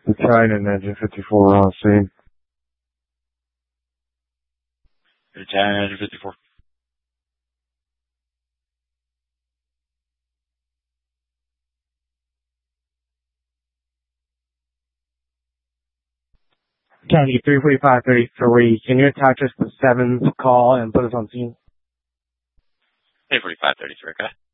Battalion Engine 54 on scene. Battalion Engine 54. County 34533, can you attach us the 7th call and put us on scene? 34533, okay.